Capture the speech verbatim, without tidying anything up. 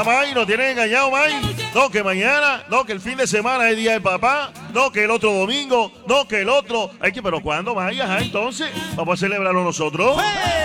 May, nos tienen engañado, May. No, que mañana, no, que el fin de semana es día del papá, no, que el otro domingo, no, que el otro. Hay que, pero ¿cuándo, May? Ajá, entonces, vamos a celebrarlo nosotros.